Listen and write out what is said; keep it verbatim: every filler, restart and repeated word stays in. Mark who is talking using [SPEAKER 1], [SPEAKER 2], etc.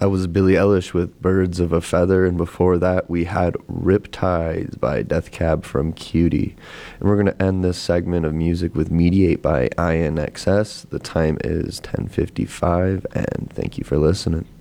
[SPEAKER 1] That was Billie Eilish with Birds of a Feather, and before that we had Riptides by Death Cab from Cutie. And we're going to end this segment of music with Mediate by I N X S. The time is ten fifty-five, and thank you for listening.